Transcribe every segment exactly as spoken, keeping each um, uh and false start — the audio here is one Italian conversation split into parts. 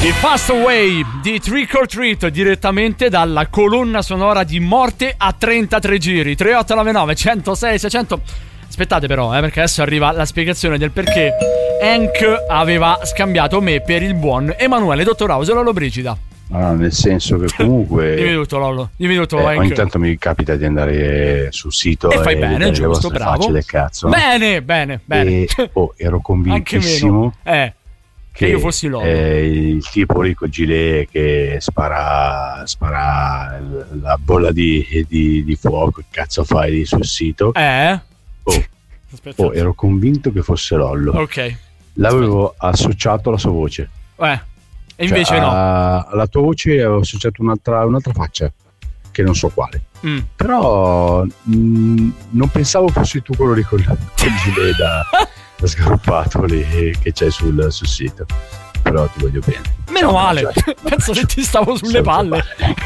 The Fast Away di Trick or Treat, direttamente dalla colonna sonora di Morte a trentatré giri. Tre otto nove nove uno zero sei sei zero zero. Aspettate però, eh, perché adesso arriva la spiegazione del perché Hank aveva scambiato me per il buon Emanuele Dottor House e Lollobrigida. Ah, nel senso che comunque dimmi tutto, Lollo, dimmi tutto, eh, Hank. ogni tanto mi capita di andare sul sito e fai e bene, giusto, bravo. Del cazzo, bene, bene, bene. E, oh, ero convintissimo eh, che, che io fossi Lollo. Eh, il tipo lì col gilet che spara, spara la bolla di, di, di fuoco, che cazzo fai sul sito? Eh? Oh, oh, ero convinto che fosse Lollo. Ok. L'avevo associato alla sua voce. Eh. E invece cioè, no. Alla tua voce avevo associato un'altra, un'altra faccia, che non so quale. Mm. Però mh, non pensavo fossi tu quello lì con il gilet da, da sgruppato lì che c'è sul, sul sito. Però ti voglio bene. Meno male. Penso che ti stavo sulle palle.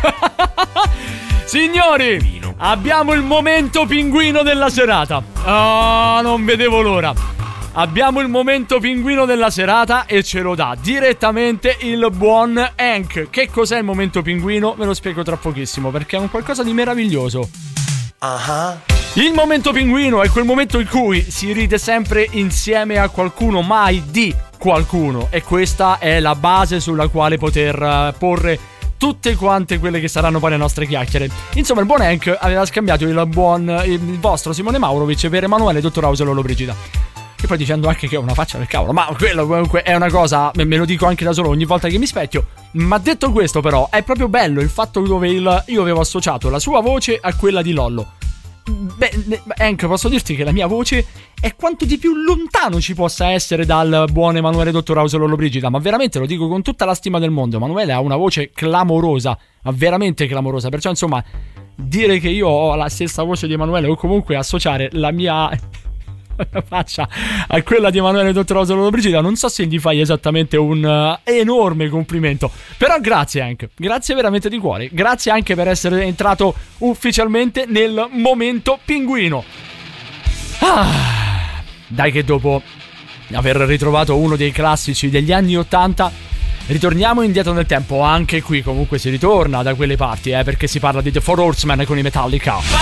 Signori, abbiamo il momento pinguino della serata. Oh, non vedevo l'ora. Abbiamo il momento pinguino della serata e ce lo dà direttamente il buon Hank. Che cos'è il momento pinguino? Ve lo spiego tra pochissimo, perché è un qualcosa di meraviglioso. Uh-huh. Il momento pinguino è quel momento in cui si ride sempre insieme a qualcuno, mai di qualcuno. E questa è la base sulla quale poter porre tutte quante quelle che saranno poi le nostre chiacchiere. Insomma, il buon Hank aveva scambiato il buon il vostro Simone Maurovic per Emanuele Dottor House e Lollobrigida. E poi dicendo anche che ho una faccia del cavolo. Ma quello comunque è una cosa, me lo dico anche da solo ogni volta che mi specchio. Ma detto questo però, è proprio bello il fatto dove il, io avevo associato la sua voce a quella di Lollo. Beh, Hank, posso dirti che la mia voce è quanto di più lontano ci possa essere dal buon Emanuele Dottor House e Lollobrigida. Ma veramente lo dico con tutta la stima del mondo. Emanuele ha una voce clamorosa, ma veramente clamorosa. Perciò insomma, dire che io ho la stessa voce di Emanuele o comunque associare la mia faccia a quella di Emanuele Dottor House e Lollobrigida, non so se gli fai esattamente un uh, enorme complimento. Però grazie Hank, grazie veramente di cuore. Grazie anche per essere entrato ufficialmente nel momento pinguino. Ah, dai che dopo aver ritrovato uno dei classici degli anni ottanta ritorniamo indietro nel tempo. Anche qui comunque si ritorna da quelle parti, eh, perché si parla di The Four Horsemen con i Metallica.